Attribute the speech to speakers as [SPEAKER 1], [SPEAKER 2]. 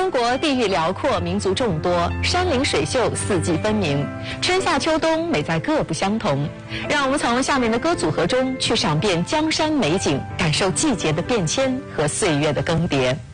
[SPEAKER 1] 中国地域辽阔，民族众多，山林水秀，四季分明，春夏秋冬美在各不相同。让我们从下面的歌组合中去赏遍江山美景，感受季节的变迁和岁月的更迭。